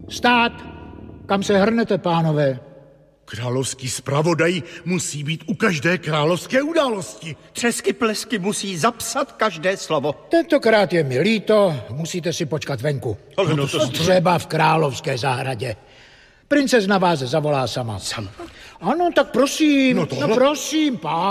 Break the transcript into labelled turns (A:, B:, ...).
A: Stát, kam se hrnete, pánové?
B: Královský zpravodaj musí být u každé královské události.
C: Třesky plesky musí zapsat každé slovo.
A: Tentokrát je mi líto, musíte si počkat venku.
B: Ale no to...
A: Třeba v královské zahradě. Princezna vás zavolá sama. Ano, tak prosím,
B: No tohle...
A: prosím, pán.